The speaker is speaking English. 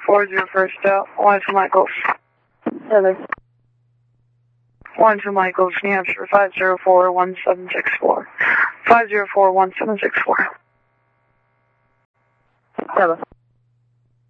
40 first out. Line to Michaels. Heather. Line to Michaels, New Hampshire, 504-1764. 504-1764. Heather.